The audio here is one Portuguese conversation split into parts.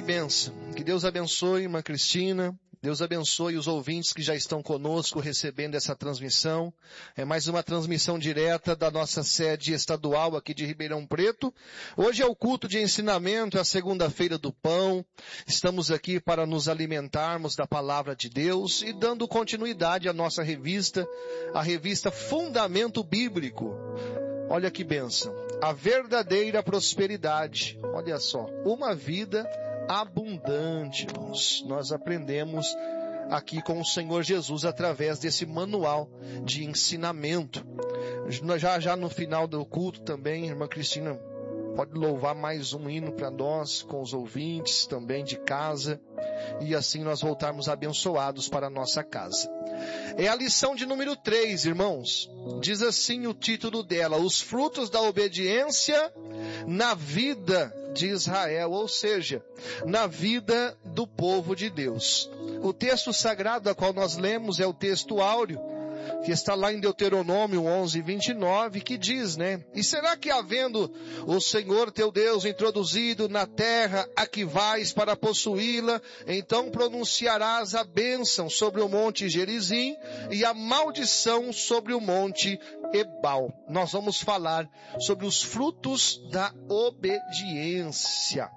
bênção. Que Deus abençoe irmã Cristina. Deus abençoe os ouvintes que já estão conosco recebendo essa transmissão. É mais uma transmissão direta da nossa sede estadual aqui de Ribeirão Preto. Hoje é o culto de ensinamento, é a segunda-feira do pão. Estamos aqui para nos alimentarmos da palavra de Deus e dando continuidade à nossa revista, a revista Fundamento Bíblico. Olha que bênção. A verdadeira prosperidade. Olha só, uma vida abundante, irmãos. Nós aprendemos aqui com o Senhor Jesus através desse manual de ensinamento. Já no final do culto também, irmã Cristina pode louvar mais um hino para nós, com os ouvintes também de casa, e assim nós voltarmos abençoados para a nossa casa. É a lição de número 3, irmãos. Diz assim o título dela: os frutos da obediência na vida de Israel, ou seja, na vida do povo de Deus. O texto sagrado a qual nós lemos é o texto áureo, que está lá em Deuteronômio 11:29, que diz, e será que havendo o Senhor teu Deus introduzido na terra a que vais para possuí-la, então pronunciarás a bênção sobre o monte Gerizim e a maldição sobre o monte Ebal. Nós vamos falar sobre os frutos da obediência.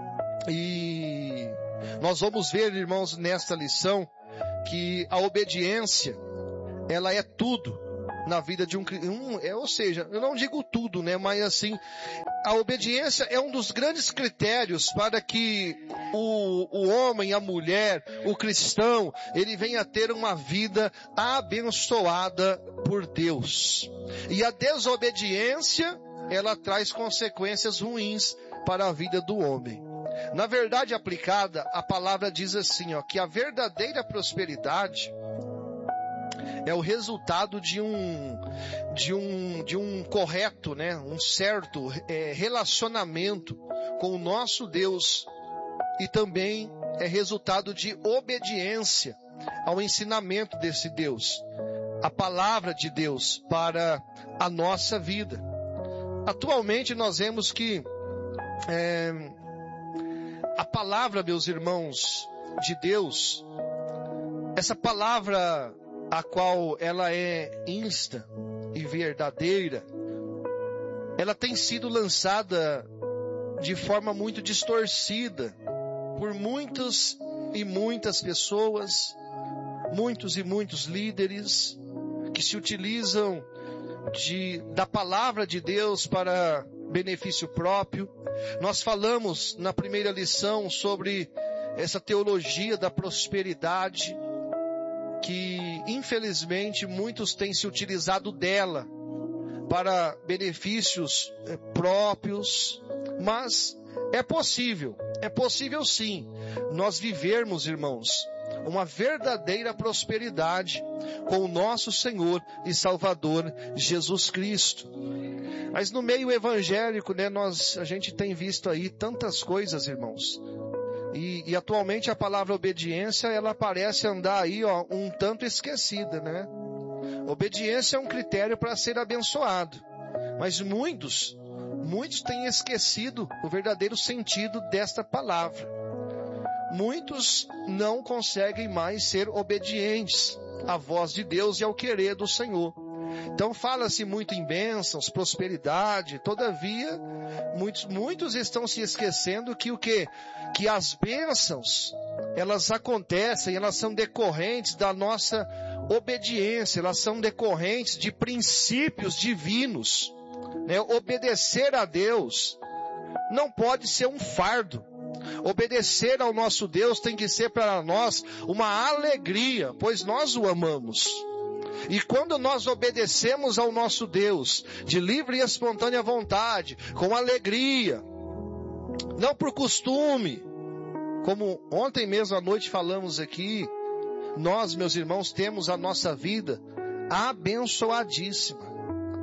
E nós vamos ver, irmãos, nesta lição, que a obediência, ela é tudo na vida de ou seja, eu não digo tudo, mas assim, a obediência é um dos grandes critérios para que o homem, a mulher, o cristão, ele venha a ter uma vida abençoada por Deus. E a desobediência, ela traz consequências ruins para a vida do homem. Na verdade aplicada, a palavra diz assim, que a verdadeira prosperidade é o resultado de um correto, um certo relacionamento com o nosso Deus, e também é resultado de obediência ao ensinamento desse Deus, a palavra de Deus para a nossa vida. Atualmente nós vemos que a palavra, meus irmãos, de Deus, essa palavra a qual ela é insta e verdadeira, ela tem sido lançada de forma muito distorcida por muitas e muitas pessoas, muitos e muitos líderes que se utilizam da palavra de Deus para benefício próprio. Nós falamos na primeira lição sobre essa teologia da prosperidade, que infelizmente muitos têm se utilizado dela para benefícios próprios, mas é possível sim, nós vivermos, irmãos, uma verdadeira prosperidade com o nosso Senhor e Salvador Jesus Cristo. Mas no meio evangélico, a gente tem visto aí tantas coisas, irmãos. E atualmente a palavra obediência, ela parece andar aí, um tanto esquecida, Obediência é um critério para ser abençoado. Mas muitos têm esquecido o verdadeiro sentido desta palavra. Muitos não conseguem mais ser obedientes à voz de Deus e ao querer do Senhor. Então fala-se muito em bênçãos, prosperidade, todavia, muitos estão se esquecendo que que as bênçãos, elas acontecem, elas são decorrentes da nossa obediência, elas são decorrentes de princípios divinos. Obedecer a Deus não pode ser um fardo. Obedecer ao nosso Deus tem que ser para nós uma alegria, pois nós o amamos. E quando nós obedecemos ao nosso Deus, de livre e espontânea vontade, com alegria, não por costume, como ontem mesmo à noite falamos aqui, nós, meus irmãos, temos a nossa vida abençoadíssima.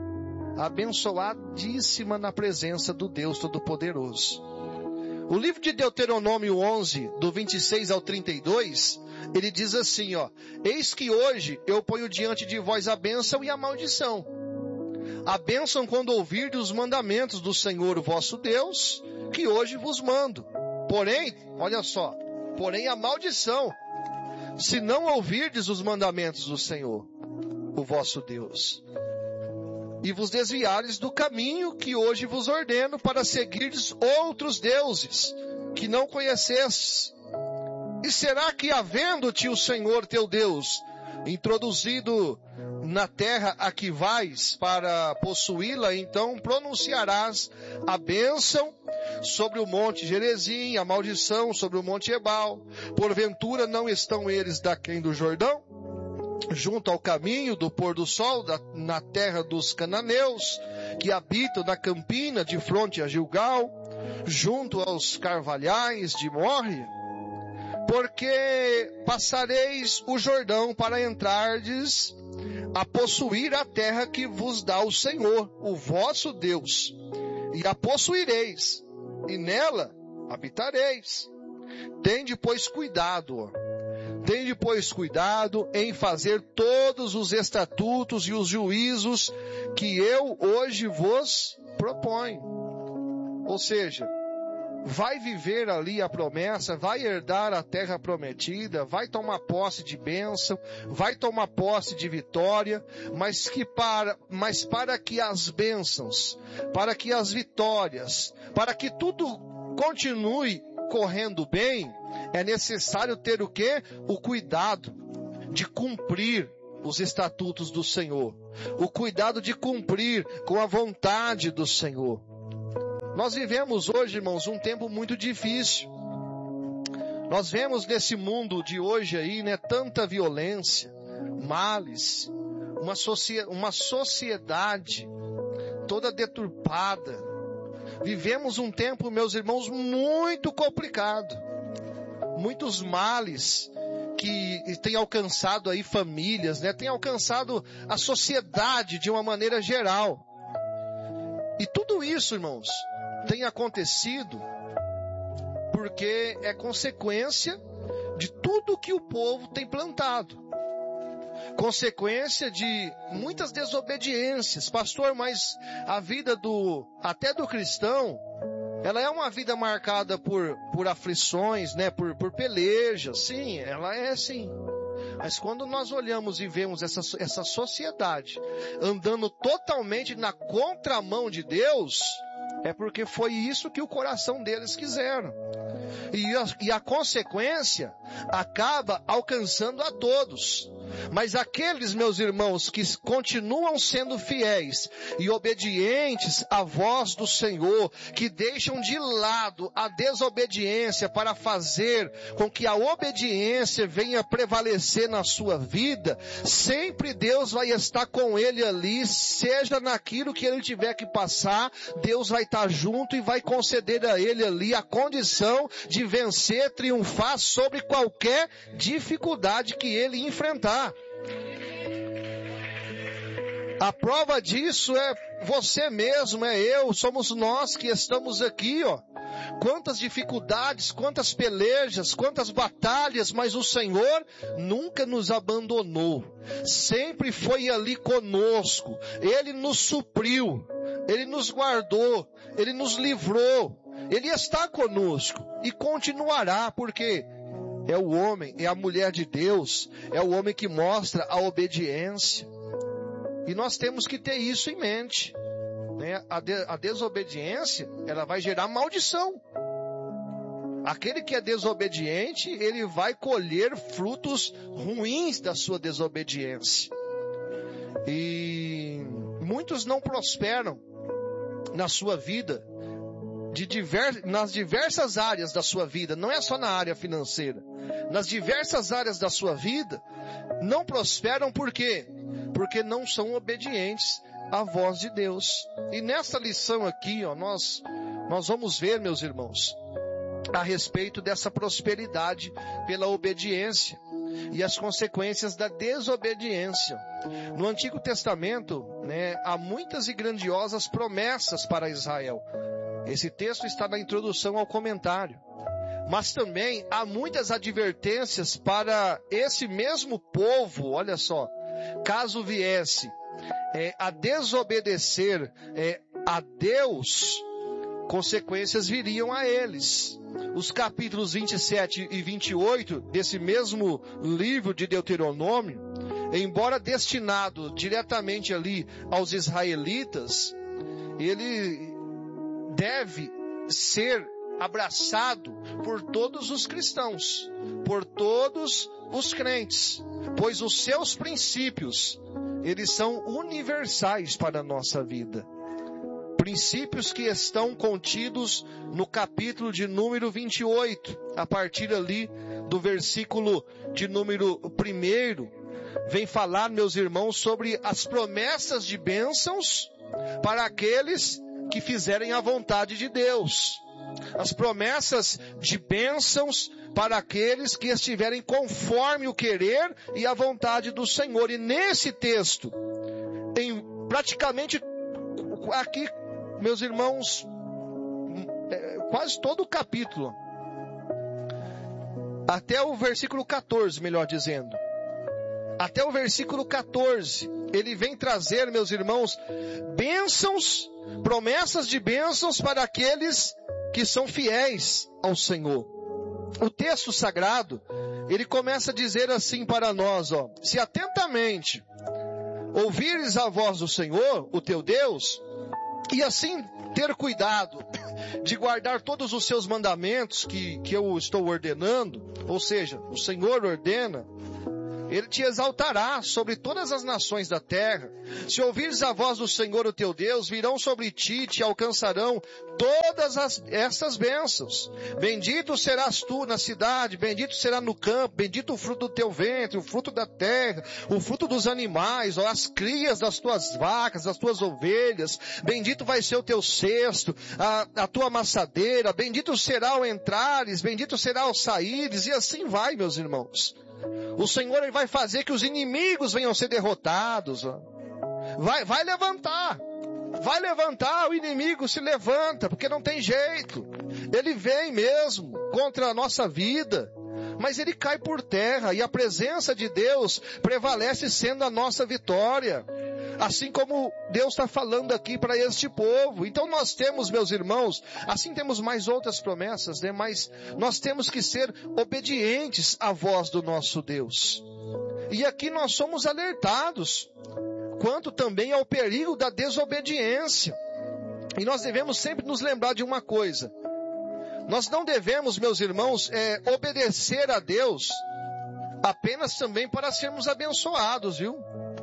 Abençoadíssima na presença do Deus Todo-Poderoso. O livro de Deuteronômio 11, do 26 ao 32, ele diz assim, eis que hoje eu ponho diante de vós a bênção e a maldição. A bênção quando ouvirdes os mandamentos do Senhor, o vosso Deus, que hoje vos mando. Porém, olha só, porém a maldição, se não ouvirdes os mandamentos do Senhor, o vosso Deus, e vos desviares do caminho que hoje vos ordeno para seguirdes outros deuses que não conhecestes. E será que, havendo-te o Senhor teu Deus introduzido na terra a que vais para possuí-la, então pronunciarás a bênção sobre o monte Gerizim, a maldição sobre o monte Ebal. Porventura não estão eles daquém do Jordão, junto ao caminho do pôr do sol, na terra dos cananeus, que habitam na campina de fronte a Gilgal, junto aos carvalhais de Morre? Porque passareis o Jordão para entrardes a possuir a terra que vos dá o Senhor, o vosso Deus, e a possuireis, e nela habitareis. Tende, pois, cuidado em fazer todos os estatutos e os juízos que eu hoje vos proponho. Ou seja, vai viver ali a promessa, vai herdar a terra prometida, vai tomar posse de bênção, vai tomar posse de vitória, mas para que as bênçãos, para que as vitórias, para que tudo continue correndo bem, é necessário ter o quê? O cuidado de cumprir os estatutos do Senhor, o cuidado de cumprir com a vontade do Senhor. Nós vivemos hoje, irmãos, um tempo muito difícil. Nós vemos nesse mundo de hoje aí, né, tanta violência, males, uma sociedade toda deturpada. Vivemos um tempo, meus irmãos, muito complicado. Muitos males que têm alcançado aí famílias, né, têm alcançado a sociedade de uma maneira geral. E tudo isso, irmãos, tem acontecido porque é consequência de tudo que o povo tem plantado. Consequência de muitas desobediências. Pastor, mas a vida até do cristão, ela é uma vida marcada por aflições, né? Por pelejas. Sim, ela é sim. Mas quando nós olhamos e vemos essa sociedade andando totalmente na contramão de Deus, é porque foi isso que o coração deles quiseram. E a consequência acaba alcançando a todos. Mas aqueles, meus irmãos, que continuam sendo fiéis e obedientes à voz do Senhor, que deixam de lado a desobediência para fazer com que a obediência venha prevalecer na sua vida, sempre Deus vai estar com ele ali, seja naquilo que ele tiver que passar, Deus vai estar junto e vai conceder a ele ali a condição de vencer, triunfar sobre qualquer dificuldade que ele enfrentar. A prova disso é você mesmo, é eu, somos nós que estamos aqui, ó. Quantas dificuldades, quantas pelejas, quantas batalhas, mas o Senhor nunca nos abandonou. Sempre foi ali conosco. Ele nos supriu, Ele nos guardou, Ele nos livrou. Ele está conosco e continuará, porque é o homem, é a mulher de Deus, é o homem que mostra a obediência. E nós temos que ter isso em mente, né? A desobediência, ela vai gerar maldição. Aquele que é desobediente, ele vai colher frutos ruins da sua desobediência. E muitos não prosperam na sua vida, nas diversas áreas da sua vida, não é só na área financeira. Nas diversas áreas da sua vida, não prosperam por quê? Porque não são obedientes à voz de Deus. E nessa lição aqui, ó, nós vamos ver, meus irmãos, a respeito dessa prosperidade pela obediência e as consequências da desobediência. No Antigo Testamento, né, há muitas e grandiosas promessas para Israel. Esse texto está na introdução ao comentário. Mas também há muitas advertências para esse mesmo povo, olha só, caso viesse a desobedecer a Deus, consequências viriam a eles. Os capítulos 27 e 28 desse mesmo livro de Deuteronômio, embora destinado diretamente ali aos israelitas, ele deve ser abraçado por todos os cristãos, por todos os crentes, pois os seus princípios, eles são universais para a nossa vida. Princípios que estão contidos no capítulo de número 28, a partir ali do versículo de número 1, vem falar, meus irmãos, sobre as promessas de bênçãos para aqueles que fizerem a vontade de Deus. As promessas de bênçãos para aqueles que estiverem conforme o querer e a vontade do Senhor. E nesse texto, em praticamente aqui, meus irmãos, quase todo o capítulo, até o versículo 14, melhor dizendo, até o versículo 14, ele vem trazer, meus irmãos, bênçãos, promessas de bênçãos para aqueles que são fiéis ao Senhor. O texto sagrado, ele começa a dizer assim para nós, se atentamente ouvires a voz do Senhor, o teu Deus, e assim ter cuidado de guardar todos os seus mandamentos que eu estou ordenando, ou seja, o Senhor ordena, Ele te exaltará sobre todas as nações da terra. Se ouvires a voz do Senhor, o teu Deus, virão sobre ti e te alcançarão todas essas bênçãos. Bendito serás tu na cidade, bendito será no campo, bendito o fruto do teu ventre, o fruto da terra, o fruto dos animais, as crias das tuas vacas, das tuas ovelhas. Bendito vai ser o teu cesto, a tua amassadeira, bendito será o entrares, bendito será o saíres, e assim vai, meus irmãos. O Senhor, Ele vai fazer que os inimigos venham ser derrotados. Vai levantar, o inimigo se levanta, porque não tem jeito. Ele vem mesmo contra a nossa vida, mas ele cai por terra, e a presença de Deus prevalece sendo a nossa vitória. Assim como Deus está falando aqui para este povo. Então nós temos, meus irmãos, assim temos mais outras promessas, né? Mas nós temos que ser obedientes à voz do nosso Deus. E aqui nós somos alertados quanto também ao perigo da desobediência. E nós devemos sempre nos lembrar de uma coisa. Nós não devemos, meus irmãos, obedecer a Deus apenas também para sermos abençoados, viu?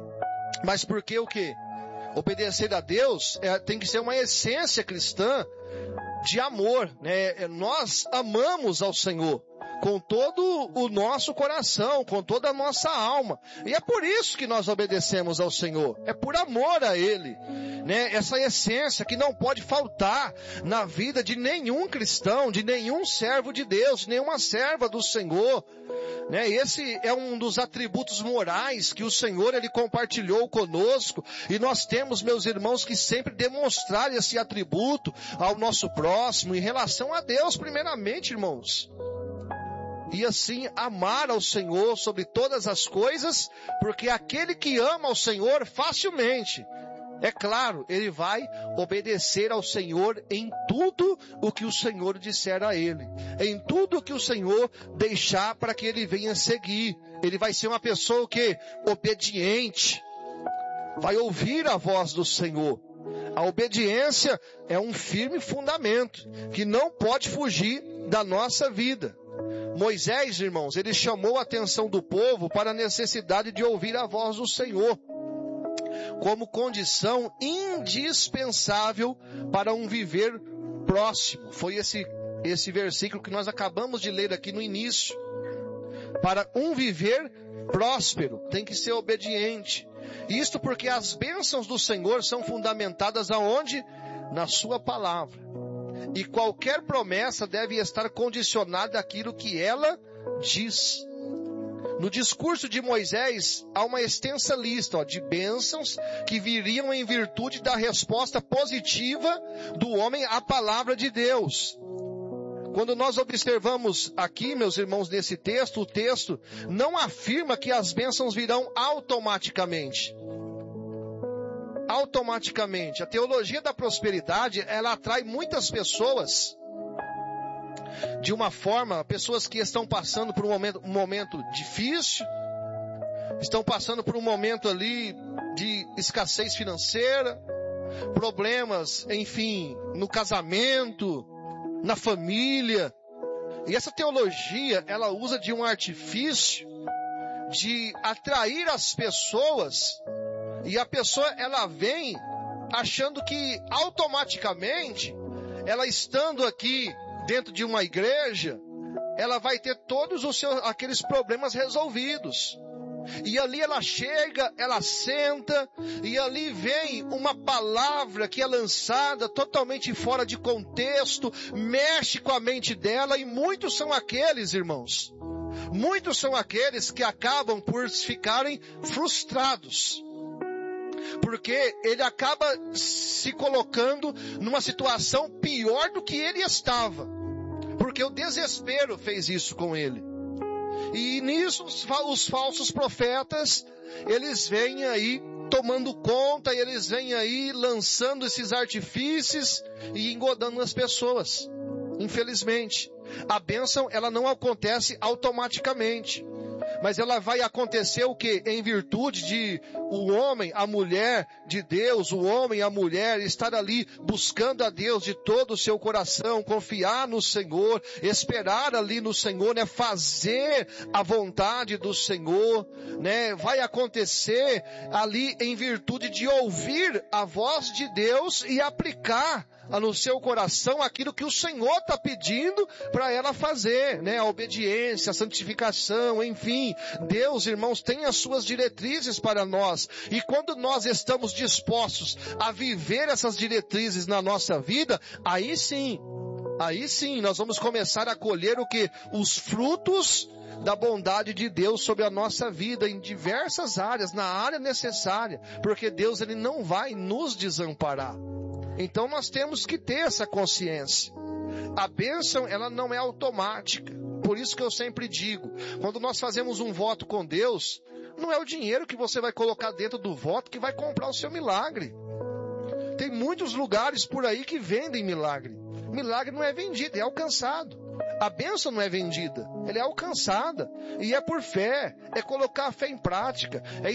Mas porque o quê? Obedecer a Deus tem que ser uma essência cristã de amor, né? Nós amamos ao Senhor com todo o nosso coração, com toda a nossa alma. E é por isso que nós obedecemos ao Senhor. É por amor a Ele, né? Essa essência que não pode faltar na vida de nenhum cristão, de nenhum servo de Deus, de nenhuma serva do Senhor. Né? Esse é um dos atributos morais que o Senhor, Ele compartilhou conosco, e nós temos, meus irmãos, que sempre demonstrar esse atributo ao nosso próximo, em relação a Deus primeiramente, irmãos. E assim amar ao Senhor sobre todas as coisas, porque aquele que ama ao Senhor facilmente, é claro, ele vai obedecer ao Senhor em tudo o que o Senhor disser a ele. Em tudo o que o Senhor deixar para que ele venha seguir. Ele vai ser uma pessoa que obediente. Vai ouvir a voz do Senhor. A obediência é um firme fundamento que não pode fugir da nossa vida. Moisés, irmãos, ele chamou a atenção do povo para a necessidade de ouvir a voz do Senhor, como condição indispensável para um viver próximo. Foi esse versículo que nós acabamos de ler aqui no início. Para um viver próspero, tem que ser obediente. Isto porque as bênçãos do Senhor são fundamentadas aonde? Na sua palavra. E qualquer promessa deve estar condicionada àquilo que ela diz. No discurso de Moisés, há uma extensa lista de bênçãos que viriam em virtude da resposta positiva do homem à palavra de Deus. Quando nós observamos aqui, meus irmãos, nesse texto, o texto não afirma que as bênçãos virão automaticamente. automaticamente. A teologia da prosperidade, ela atrai muitas pessoas de uma forma, pessoas que estão passando por um momento difícil, estão passando por um momento ali de escassez financeira, problemas, enfim, no casamento, na família. E essa teologia, ela usa de um artifício de atrair as pessoas, e a pessoa, ela vem achando que automaticamente, ela estando aqui dentro de uma igreja, ela vai ter todos aqueles problemas resolvidos. E ali ela chega, ela senta, e ali vem uma palavra que é lançada totalmente fora de contexto, mexe com a mente dela, e muitos são aqueles, irmãos, muitos são aqueles que acabam por ficarem frustrados, porque ele acaba se colocando numa situação pior do que ele estava, porque o desespero fez isso com ele. E nisso os falsos profetas, eles vêm aí tomando conta, e eles vêm aí lançando esses artifícios e engodando as pessoas. Infelizmente, a bênção, ela não acontece automaticamente, mas ela vai acontecer o quê? Em virtude de o homem, a mulher de Deus, o homem, a mulher estar ali buscando a Deus de todo o seu coração, confiar no Senhor, esperar ali no Senhor, né? Fazer a vontade do Senhor, né? Vai acontecer ali em virtude de ouvir a voz de Deus e aplicar no seu coração aquilo que o Senhor está pedindo para ela fazer, né? A obediência, a santificação, enfim. Deus, irmãos, tem as suas diretrizes para nós. E quando nós estamos dispostos a viver essas diretrizes na nossa vida, aí sim, nós vamos começar a colher o quê? Os frutos da bondade de Deus sobre a nossa vida em diversas áreas, na área necessária, porque Deus, ele não vai nos desamparar. Então nós temos que ter essa consciência. A bênção, ela não é automática. Por isso que eu sempre digo, quando nós fazemos um voto com Deus, não é o dinheiro que você vai colocar dentro do voto que vai comprar o seu milagre. Tem muitos lugares por aí que vendem milagre. Milagre não é vendido, é alcançado. A bênção não é vendida, ela é alcançada. E é por fé, é colocar a fé em prática, é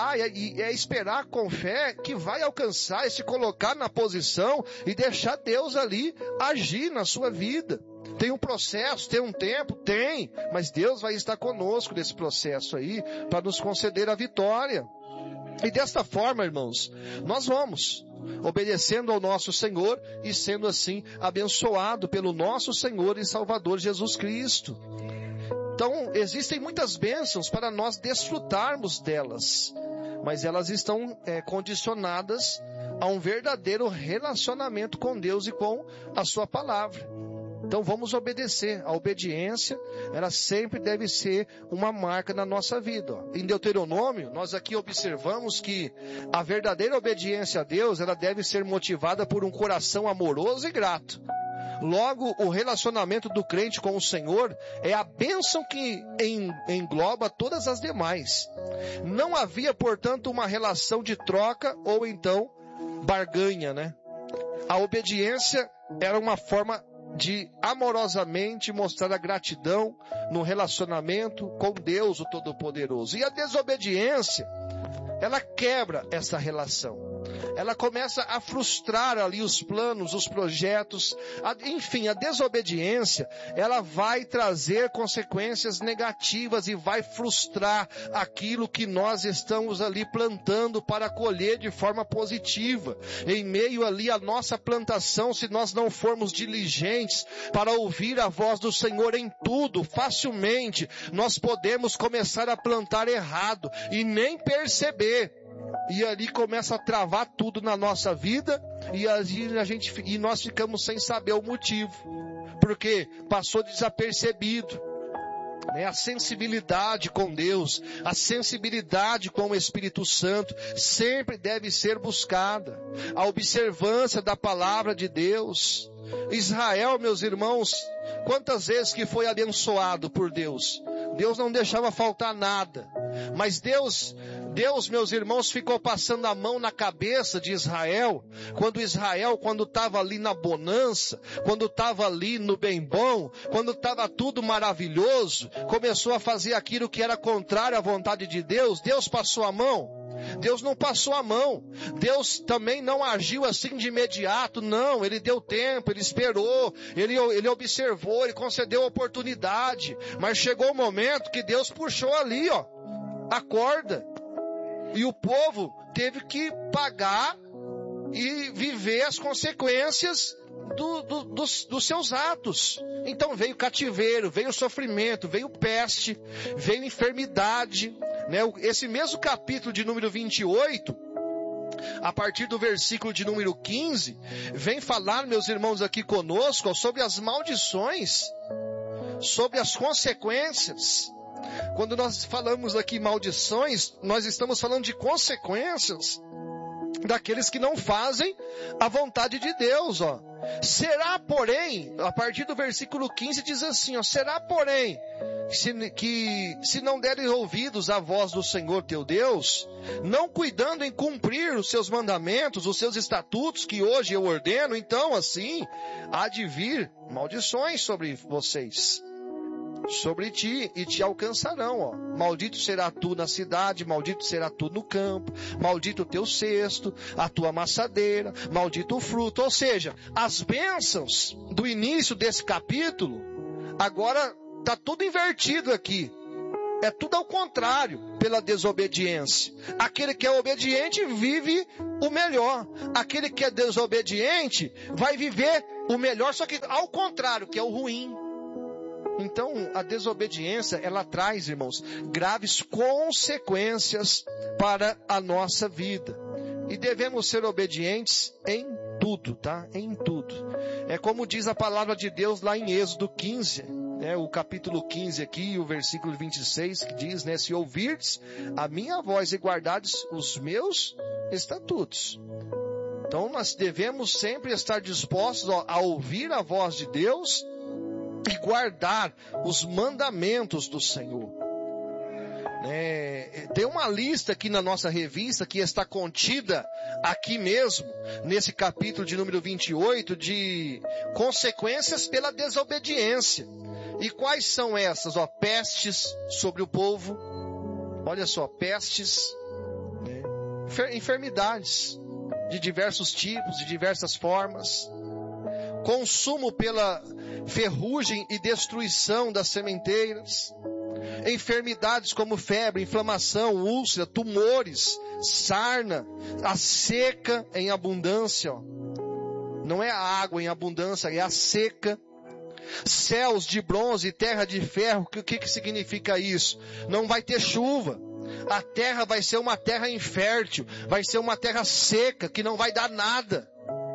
esperar com fé que vai alcançar, é se colocar na posição e deixar Deus ali agir na sua vida. Tem um processo, tem um tempo? Tem, mas Deus vai estar conosco nesse processo aí, para nos conceder a vitória. E desta forma, irmãos, nós vamos obedecendo ao nosso Senhor e sendo assim abençoado pelo nosso Senhor e Salvador Jesus Cristo. Então, existem muitas bênçãos para nós desfrutarmos delas, mas elas estão condicionadas a um verdadeiro relacionamento com Deus e com a sua palavra. Então vamos obedecer. A obediência, ela sempre deve ser uma marca na nossa vida. Em Deuteronômio, nós aqui observamos que a verdadeira obediência a Deus, ela deve ser motivada por um coração amoroso e grato. Logo, o relacionamento do crente com o Senhor é a bênção que engloba todas as demais. Não havia, portanto, uma relação de troca ou então barganha, né? A obediência era uma forma de amorosamente mostrar a gratidão no relacionamento com Deus, o Todo-Poderoso. E a desobediência, ela quebra essa relação. Ela começa a frustrar ali os planos, os projetos. Enfim, a desobediência, ela vai trazer consequências negativas e vai frustrar aquilo que nós estamos ali plantando para colher de forma positiva. Em meio ali à nossa plantação, se nós não formos diligentes para ouvir a voz do Senhor em tudo, facilmente nós podemos começar a plantar errado e nem perceber. E ali começa a travar tudo na nossa vida e nós ficamos sem saber o motivo, porque passou desapercebido. A sensibilidade com Deus, a sensibilidade com o Espírito Santo sempre deve ser buscada. A observância da palavra de Deus. Israel, meus irmãos, quantas vezes que foi abençoado por Deus? Deus não deixava faltar nada. Mas Deus Deus, meus irmãos, ficou passando a mão na cabeça de Israel, quando estava ali na bonança, quando estava ali no bem bom, quando estava tudo maravilhoso, começou a fazer aquilo que era contrário à vontade de Deus. Deus passou a mão? Deus não passou a mão. Deus também não agiu assim de imediato, não. Ele deu tempo, ele esperou, ele observou, ele concedeu oportunidade. Mas chegou o momento que Deus puxou ali, a corda. E o povo teve que pagar e viver as consequências dos seus atos. Então veio cativeiro, veio sofrimento, veio peste, veio enfermidade, né? Esse mesmo capítulo de número 28, a partir do versículo de número 15, vem falar, meus irmãos, aqui conosco, sobre as maldições, sobre as consequências. Quando nós falamos aqui maldições, nós estamos falando de consequências daqueles que não fazem a vontade de Deus, Será, porém, a partir do versículo 15 diz assim, será, porém, se não deres ouvidos à voz do Senhor teu Deus, não cuidando em cumprir os seus mandamentos, os seus estatutos que hoje eu ordeno, então assim, há de vir maldições sobre vocês, sobre ti, e te alcançarão, Maldito será tu na cidade, maldito será tu no campo, maldito o teu cesto, a tua amassadeira, maldito o fruto. Ou seja, as bênçãos do início desse capítulo, agora está tudo invertido aqui. É tudo ao contrário, pela desobediência. Aquele que é obediente vive o melhor. Aquele que é desobediente vai viver o melhor, só que ao contrário, que é o ruim. Então, a desobediência, ela traz, irmãos, graves consequências para a nossa vida. E devemos ser obedientes em tudo, tá? Em tudo. É como diz a palavra de Deus lá em Êxodo 15, o capítulo 15 aqui, o versículo 26, que diz, se ouvirdes a minha voz e guardardes os meus estatutos. Então, nós devemos sempre estar dispostos a ouvir a voz de Deus e guardar os mandamentos do Senhor. Tem uma lista aqui na nossa revista que está contida aqui mesmo, nesse capítulo de número 28, de consequências pela desobediência. E quais são essas? Pestes sobre o povo. Olha só, pestes, enfermidades de diversos tipos, de diversas formas. Consumo pela ferrugem e destruição das sementeiras, enfermidades como febre, inflamação, úlcera, tumores, sarna, a seca em abundância, não é a água em abundância, é a seca, céus de bronze e terra de ferro. O que significa isso? Não vai ter chuva, a terra vai ser uma terra infértil, vai ser uma terra seca, que não vai dar nada,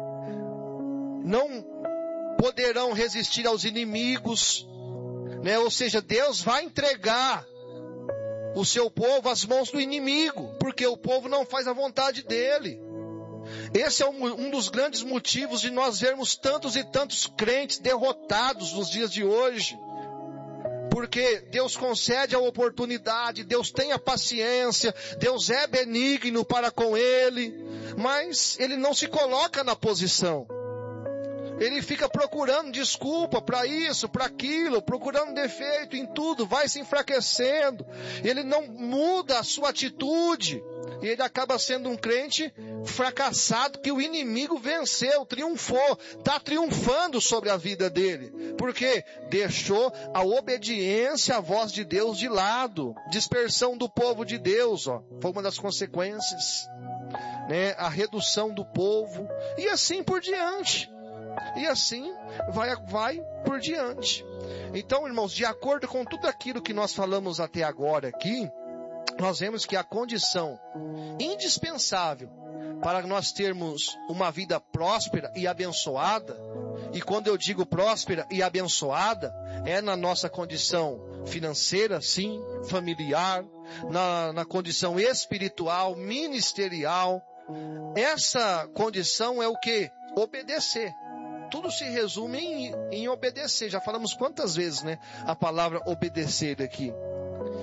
não poderão resistir aos inimigos, ou seja, Deus vai entregar o seu povo às mãos do inimigo, porque o povo não faz a vontade dele. Esse é um dos grandes motivos de nós vermos tantos e tantos crentes derrotados nos dias de hoje, porque Deus concede a oportunidade, Deus tem a paciência, Deus é benigno para com ele, mas ele não se coloca na posição. Ele fica procurando desculpa para isso, para aquilo, procurando defeito em tudo, vai se enfraquecendo. Ele não muda a sua atitude. E ele acaba sendo um crente fracassado, que o inimigo venceu, triunfou, está triunfando sobre a vida dele. Porque deixou a obediência à voz de Deus de lado. Dispersão do povo de Deus, foi uma das consequências. A redução do povo. E assim por diante. E assim vai por diante. Então, irmãos, de acordo com tudo aquilo que nós falamos até agora aqui, nós vemos que a condição indispensável para nós termos uma vida próspera e abençoada, e quando eu digo próspera e abençoada, é na nossa condição financeira, sim, familiar, na condição espiritual, ministerial. Essa condição é o quê? Obedecer. Tudo se resume em obedecer. Já falamos quantas vezes, a palavra obedecer aqui.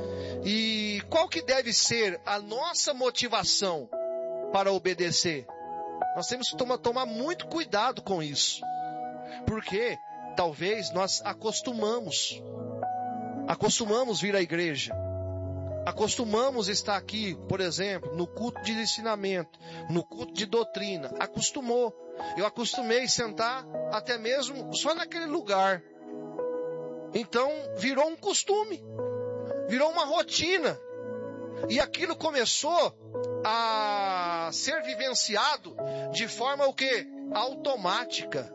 E qual que deve ser a nossa motivação para obedecer? Nós temos que tomar muito cuidado com isso. Porque talvez nós acostumamos vir à igreja. Acostumamos estar aqui, por exemplo, no culto de ensinamento, no culto de doutrina. Acostumou. Eu acostumei sentar até mesmo só naquele lugar. Então virou um costume. Virou uma rotina. E aquilo começou a ser vivenciado de forma o quê? Automática.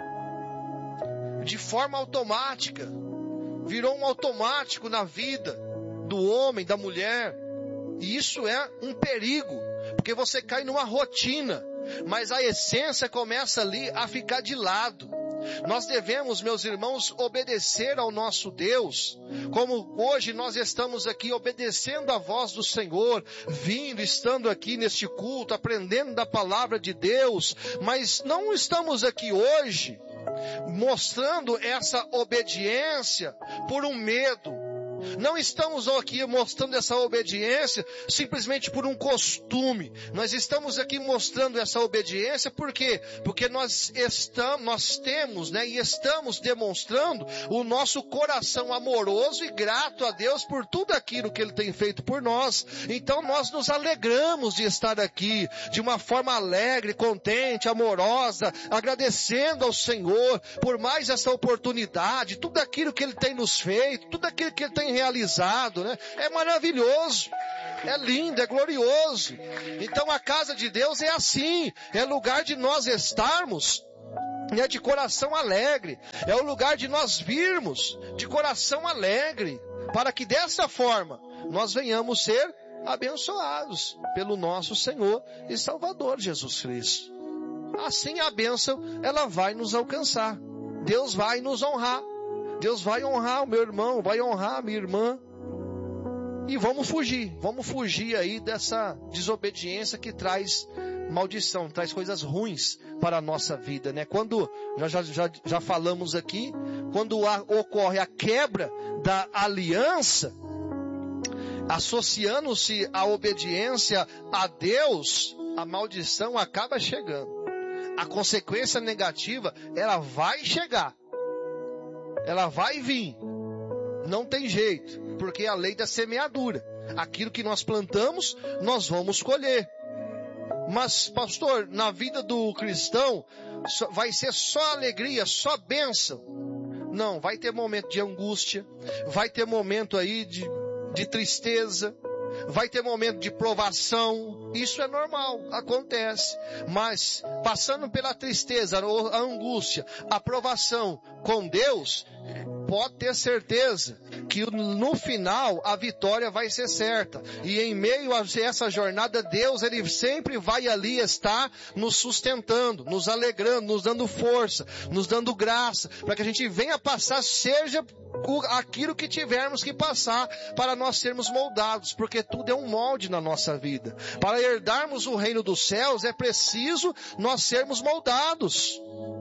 De forma automática. Virou um automático na vida do homem, da mulher. E isso é um perigo, porque você cai numa rotina, mas a essência começa ali a ficar de lado. Nós devemos, meus irmãos, obedecer ao nosso Deus, como hoje nós estamos aqui obedecendo a voz do Senhor, estando aqui neste culto, aprendendo da palavra de Deus, mas não estamos aqui hoje mostrando essa obediência por um medo. Não estamos aqui mostrando essa obediência simplesmente por um costume. Nós estamos aqui mostrando essa obediência por quê? Porque nós temos, e estamos demonstrando o nosso coração amoroso e grato a Deus por tudo aquilo que Ele tem feito por nós. Então nós nos alegramos de estar aqui de uma forma alegre, contente, amorosa, agradecendo ao Senhor por mais essa oportunidade, tudo aquilo que Ele tem nos feito, tudo aquilo que Ele tem realizado, É maravilhoso, é lindo, é glorioso. Então a casa de Deus é assim, é lugar de nós estarmos, de coração alegre, é o lugar de nós virmos de coração alegre, para que dessa forma nós venhamos ser abençoados pelo nosso Senhor e Salvador Jesus Cristo. Assim a bênção, ela vai nos alcançar, Deus vai nos honrar. Deus vai honrar o meu irmão, vai honrar a minha irmã. E vamos fugir aí dessa desobediência que traz maldição, traz coisas ruins para a nossa vida, Quando, já falamos aqui, quando ocorre a quebra da aliança, associando-se a obediência a Deus, a maldição acaba chegando. A consequência negativa, ela vai chegar. Ela vai vir, não tem jeito, porque é a lei da semeadura. Aquilo que nós plantamos, nós vamos colher. Mas, pastor, na vida do cristão, vai ser só alegria, só bênção. Não, vai ter momento de angústia, vai ter momento aí de tristeza, vai ter momento de provação. Isso é normal, acontece. Mas, passando pela tristeza, a angústia, a provação com Deus, pode ter certeza que no final a vitória vai ser certa. E em meio a essa jornada, Deus, Ele sempre vai ali estar nos sustentando, nos alegrando, nos dando força, nos dando graça, para que a gente venha passar, seja aquilo que tivermos que passar, para nós sermos moldados, porque tudo é um molde na nossa vida. Para herdarmos o reino dos céus, é preciso nós sermos moldados.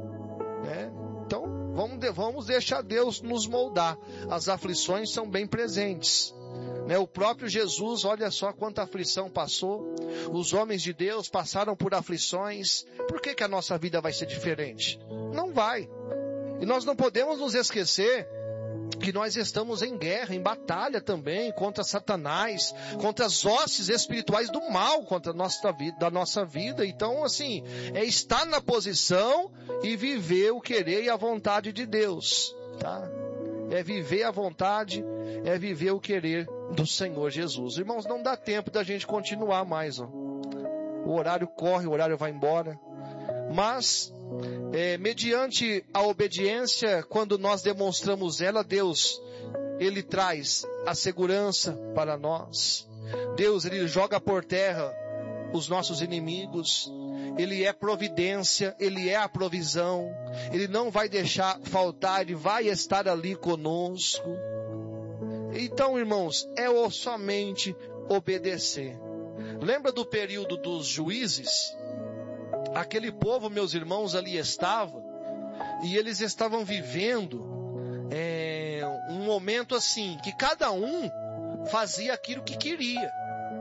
Então, vamos deixar Deus nos moldar. As aflições são bem presentes. O próprio Jesus, olha só quanta aflição passou. Os homens de Deus passaram por aflições. Por que a nossa vida vai ser diferente? Não vai. E nós não podemos nos esquecer que nós estamos em guerra, em batalha também, contra Satanás, contra as hostes espirituais do mal, contra da nossa vida. Então, assim, é estar na posição e viver o querer e a vontade de Deus, tá? É viver a vontade, é viver o querer do Senhor Jesus. Irmãos, não dá tempo da gente continuar mais, O horário corre, o horário vai embora. Mas, mediante a obediência, quando nós demonstramos ela, Deus, Ele traz a segurança para nós. Deus, Ele joga por terra os nossos inimigos. Ele é providência, Ele é a provisão. Ele não vai deixar faltar, Ele vai estar ali conosco. Então, irmãos, é somente obedecer. Lembra do período dos juízes? Aquele povo, meus irmãos, ali estava, e eles estavam vivendo um momento assim, que cada um fazia aquilo que queria.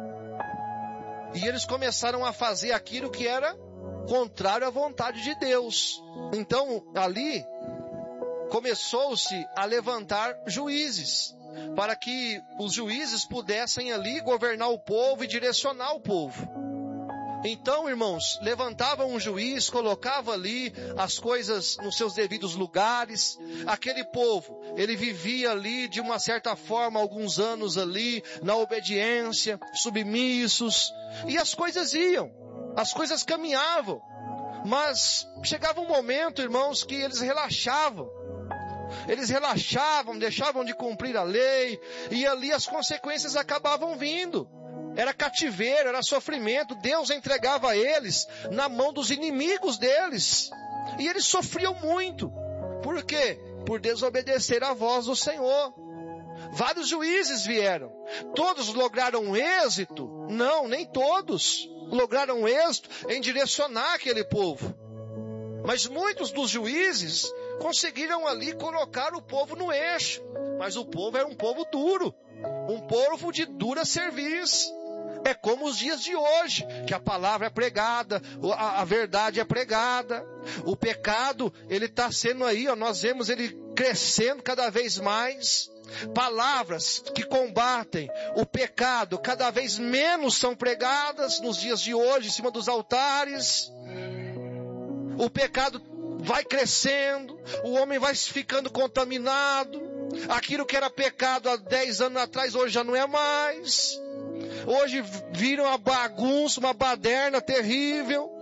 E eles começaram a fazer aquilo que era contrário à vontade de Deus. Então, ali, começou-se a levantar juízes, para que os juízes pudessem ali governar o povo e direcionar o povo. Então, irmãos, levantava um juiz, colocava ali as coisas nos seus devidos lugares. Aquele povo, ele vivia ali de uma certa forma, alguns anos ali, na obediência, submissos. E as coisas iam, as coisas caminhavam. Mas chegava um momento, irmãos, que eles relaxavam. Eles relaxavam, deixavam de cumprir a lei, e ali as consequências acabavam vindo. Era cativeiro, era sofrimento. Deus entregava eles na mão dos inimigos deles. E eles sofriam muito. Por quê? Por desobedecer à voz do Senhor. Vários juízes vieram. Todos lograram êxito? Não, nem todos lograram êxito em direcionar aquele povo. Mas muitos dos juízes conseguiram ali colocar o povo no eixo. Mas o povo era um povo duro. Um povo de dura cerviz. É como os dias de hoje, que a palavra é pregada, a verdade é pregada. O pecado, ele está sendo aí, nós vemos ele crescendo cada vez mais. Palavras que combatem o pecado cada vez menos são pregadas nos dias de hoje, em cima dos altares. O pecado vai crescendo, o homem vai ficando contaminado. Aquilo que era pecado há 10 anos atrás, hoje já não é mais. Hoje vira uma bagunça, uma baderna terrível.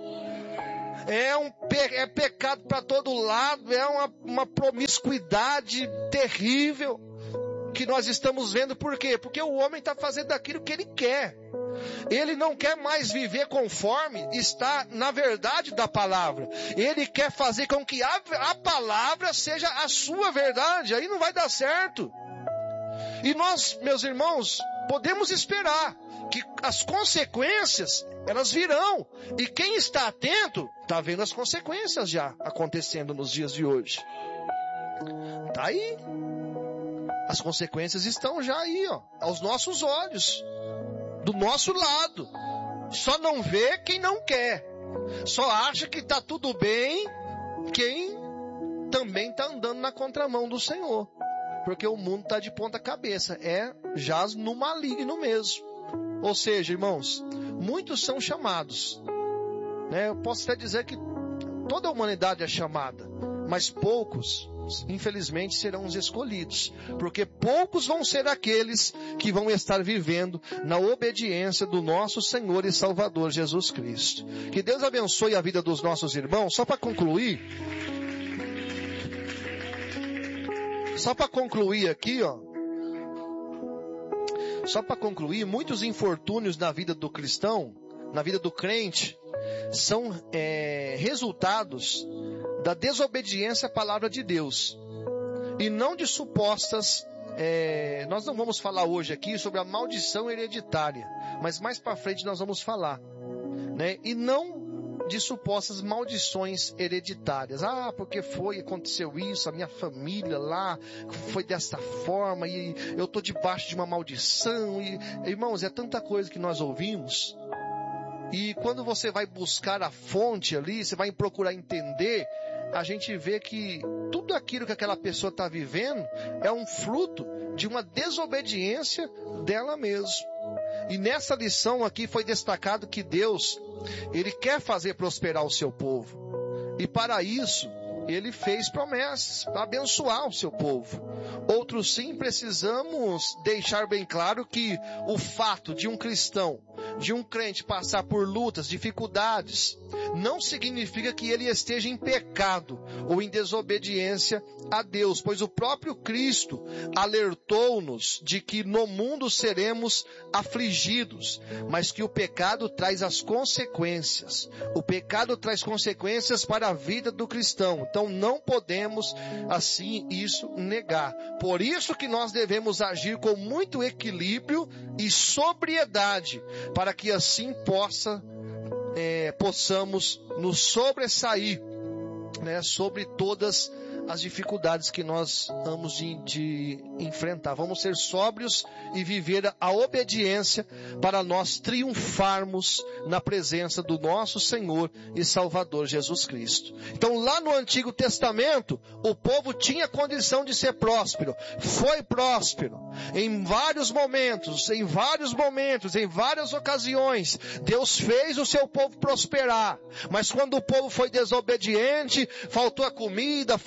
É pecado para todo lado, é uma promiscuidade terrível que nós estamos vendo. Por quê? Porque o homem está fazendo aquilo que ele quer. Ele não quer mais viver conforme está na verdade da palavra. Ele quer fazer com que a palavra seja a sua verdade. Aí não vai dar certo. E nós, meus irmãos, podemos esperar que as consequências, elas virão. E quem está atento, está vendo as consequências já acontecendo nos dias de hoje. Está aí. As consequências estão já aí, aos nossos olhos. Do nosso lado. Só não vê quem não quer. Só acha que está tudo bem quem também está andando na contramão do Senhor. Porque o mundo está de ponta cabeça. Jaz no maligno mesmo. Ou seja, irmãos, muitos são chamados. Eu posso até dizer que toda a humanidade é chamada. Mas poucos, infelizmente, serão os escolhidos. Porque poucos vão ser aqueles que vão estar vivendo na obediência do nosso Senhor e Salvador Jesus Cristo. Que Deus abençoe a vida dos nossos irmãos. Só para concluir aqui, Só para concluir, muitos infortúnios na vida do cristão, na vida do crente, são resultados da desobediência à palavra de Deus. E não de supostas, nós não vamos falar hoje aqui sobre a maldição hereditária, mas mais para frente nós vamos falar, E não de supostas maldições hereditárias. Porque aconteceu isso, a minha família lá foi dessa forma, e eu estou debaixo de uma maldição. E, irmãos, é tanta coisa que nós ouvimos. E quando você vai buscar a fonte ali, você vai procurar entender, a gente vê que tudo aquilo que aquela pessoa está vivendo é um fruto de uma desobediência dela mesma. E nessa lição aqui foi destacado que Deus, Ele quer fazer prosperar o seu povo. E para isso, Ele fez promessas para abençoar o seu povo. Outros sim, precisamos deixar bem claro que o fato de um cristão, de um crente passar por lutas, dificuldades, não significa que ele esteja em pecado ou em desobediência a Deus, pois o próprio Cristo alertou-nos de que no mundo seremos afligidos, mas que o pecado traz as consequências. O pecado traz consequências para a vida do cristão, então não podemos assim isso negar. Por isso que nós devemos agir com muito equilíbrio e sobriedade, para que assim possamos nos sobressair, sobre todas as dificuldades que nós vamos de enfrentar. Vamos ser sóbrios e viver a obediência para nós triunfarmos na presença do nosso Senhor e Salvador Jesus Cristo. Então lá no Antigo Testamento, o povo tinha condição de ser próspero. Foi próspero. Em vários momentos, em várias ocasiões, Deus fez o seu povo prosperar. Mas quando o povo foi desobediente, faltou a comida,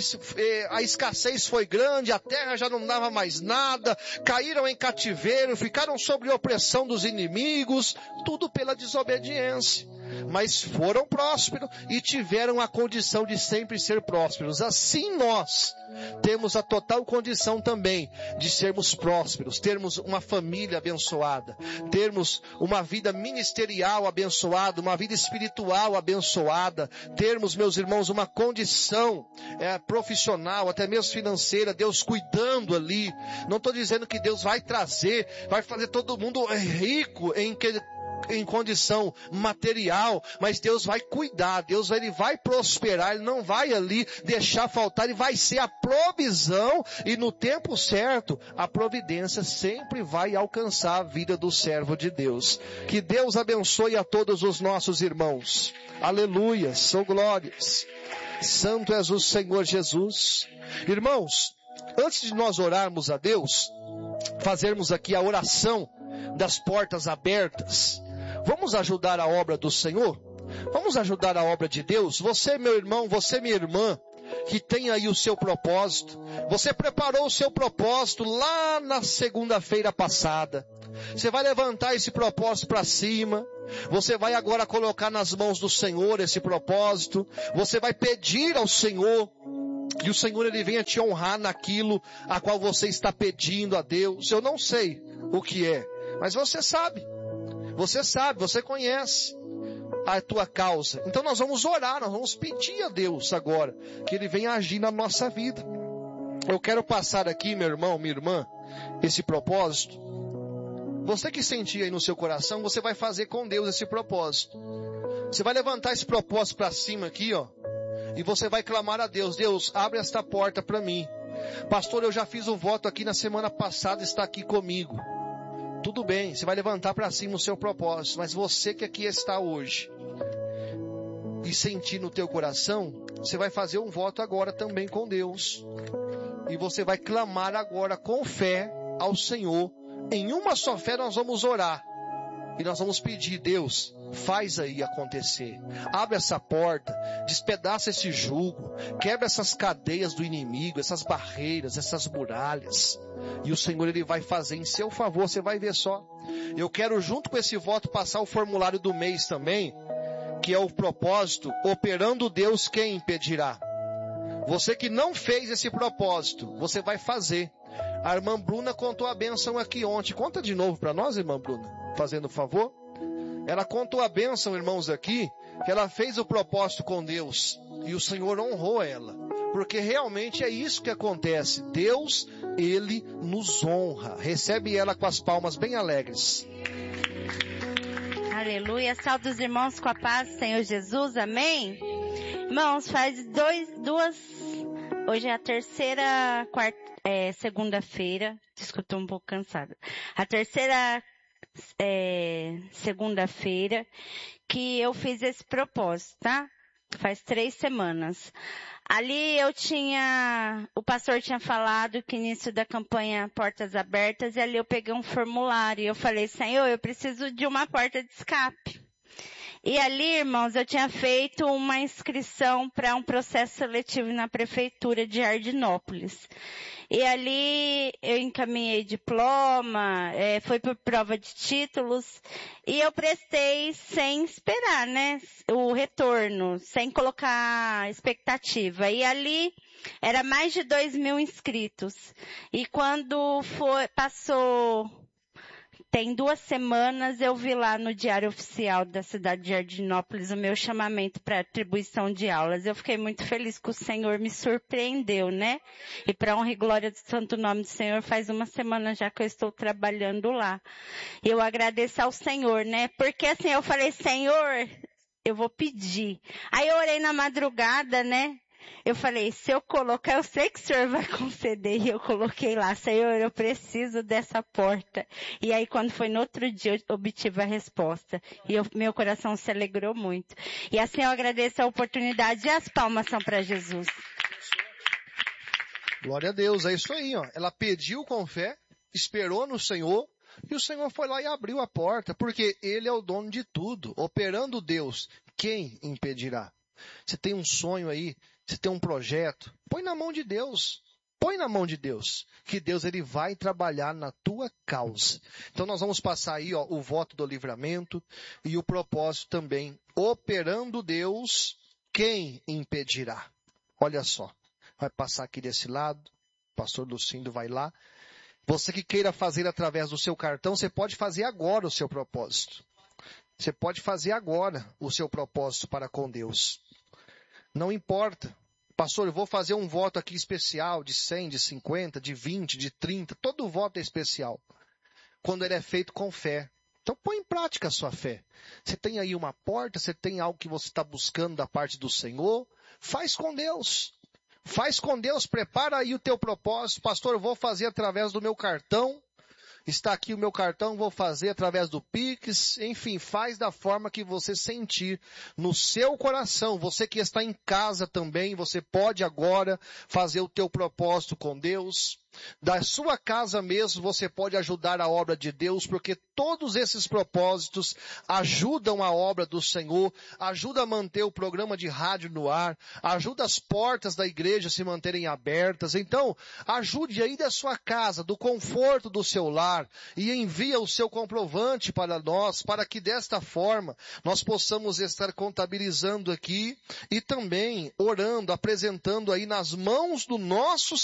a escassez foi grande, a terra já não dava mais nada, caíram em cativeiro, ficaram sob a opressão dos inimigos, tudo pela desobediência. Mas foram prósperos e tiveram a condição de sempre ser prósperos. Assim nós temos a total condição também de sermos prósperos, termos uma família abençoada, termos uma vida ministerial abençoada, uma vida espiritual abençoada, termos, meus irmãos, uma condição profissional, até mesmo financeira, Deus cuidando ali. Não estou dizendo que Deus vai fazer todo mundo rico em condição material, mas Deus vai cuidar, Ele vai prosperar, Ele não vai ali deixar faltar, Ele vai ser a provisão, e no tempo certo, a providência sempre vai alcançar a vida do servo de Deus. Que Deus abençoe a todos os nossos irmãos. Aleluia, sou glórias. Santo és o Senhor Jesus. Irmãos, antes de nós orarmos a Deus, fazermos aqui a oração das portas abertas, vamos ajudar a obra do Senhor? Vamos ajudar a obra de Deus? Você, meu irmão, você, minha irmã, que tem aí o seu propósito. Você preparou o seu propósito lá na segunda-feira passada. Você vai levantar esse propósito para cima. Você vai agora colocar nas mãos do Senhor esse propósito. Você vai pedir ao Senhor que o Senhor Ele venha te honrar naquilo a qual você está pedindo a Deus. Eu não sei o que é, mas você sabe. Você conhece a tua causa. Então nós vamos orar, nós vamos pedir a Deus agora que Ele venha agir na nossa vida. Eu quero passar aqui, meu irmão, minha irmã, esse propósito. Você que sentir aí no seu coração, você vai fazer com Deus esse propósito. Você vai levantar esse propósito para cima aqui, ó, e você vai clamar a Deus: Deus, abre esta porta para mim. Pastor, eu já fiz o voto aqui na semana passada, está aqui comigo. Tudo bem, você vai levantar para cima o seu propósito, mas você que aqui está hoje e sentir no teu coração, você vai fazer um voto agora também com Deus. E você vai clamar agora com fé ao Senhor. Em uma só fé nós vamos orar. E nós vamos pedir: Deus, faz aí acontecer. Abre essa porta, despedaça esse jugo, quebra essas cadeias do inimigo, essas barreiras, essas muralhas. E o Senhor Ele vai fazer em seu favor, você vai ver só. Eu quero, junto com esse voto, passar o formulário do mês também, que é o propósito: operando Deus, quem impedirá? Você que não fez esse propósito, você vai fazer. A irmã Bruna contou a bênção aqui ontem. Conta de novo para nós, irmã Bruna, fazendo favor. Ela contou a bênção, irmãos, aqui, que ela fez o propósito com Deus. E o Senhor honrou ela. Porque realmente é isso que acontece. Deus, Ele nos honra. Recebe ela com as palmas bem alegres. Aleluia. Salve os irmãos com a paz do Senhor Jesus. Amém? Irmãos, faz hoje é a segunda-feira. Desculpa, estou um pouco cansada. A terceira segunda-feira que eu fiz esse propósito, tá? Faz 3 semanas. Ali o pastor tinha falado que início da campanha Portas Abertas, e ali eu peguei um formulário e eu falei: Senhor, eu preciso de uma porta de escape. E ali, irmãos, eu tinha feito uma inscrição para um processo seletivo na prefeitura de Jardinópolis. E ali eu encaminhei diploma, foi por prova de títulos, e eu prestei sem esperar, né, o retorno, sem colocar expectativa. E ali era mais de 2.000 inscritos. E quando passou... Tem 2 semanas eu vi lá no Diário Oficial da cidade de Jardinópolis o meu chamamento para atribuição de aulas. Eu fiquei muito feliz que o Senhor me surpreendeu, né? E para honra e glória do santo nome do Senhor, faz 1 semana já que eu estou trabalhando lá. Eu agradeço ao Senhor, né? Porque assim, eu falei: Senhor, eu vou pedir. Aí eu orei na madrugada, né? Eu falei, se eu colocar, eu sei que o Senhor vai conceder. E eu coloquei lá, Senhor, eu preciso dessa porta. E aí quando foi no outro dia, eu obtive a resposta. E meu coração se alegrou muito. E assim eu agradeço a oportunidade e as palmas são para Jesus. Glória a Deus, é isso aí, ó. Ela pediu com fé, esperou no Senhor, e o Senhor foi lá e abriu a porta, porque Ele é o dono de tudo. Operando Deus, quem impedirá? Você tem um sonho aí, você tem um projeto, põe na mão de Deus. Põe na mão de Deus, que Deus ele vai trabalhar na tua causa. Então nós vamos passar aí, ó, o voto do livramento e o propósito também. Operando Deus, quem impedirá? Olha só, vai passar aqui desse lado, o pastor Lucindo vai lá. Você que queira fazer através do seu cartão, você pode fazer agora o seu propósito. Você pode fazer agora o seu propósito para com Deus. Não importa. Pastor, eu vou fazer um voto aqui especial de 100, de 50, de 20, de 30. Todo voto é especial. Quando ele é feito com fé. Então põe em prática a sua fé. Você tem aí uma porta, você tem algo que você está buscando da parte do Senhor. Faz com Deus. Faz com Deus, prepara aí o teu propósito. Pastor, eu vou fazer através do meu cartão. Está aqui o meu cartão, vou fazer através do Pix. Enfim, faz da forma que você sentir no seu coração. Você que está em casa também, você pode agora fazer o teu propósito com Deus. Da sua casa mesmo, você pode ajudar a obra de Deus, porque todos esses propósitos ajudam a obra do Senhor, ajuda a manter o programa de rádio no ar, ajuda as portas da igreja a se manterem abertas. Então, ajude aí da sua casa, do conforto do seu lar, e envia o seu comprovante para nós, para que desta forma nós possamos estar contabilizando aqui e também orando, apresentando aí nas mãos do nosso